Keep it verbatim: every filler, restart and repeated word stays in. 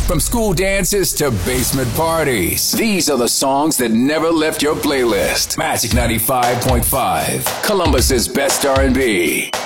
From school dances to basement parties, these are the songs that never left your playlist. Magic ninety-five point five, Columbus's best R and B.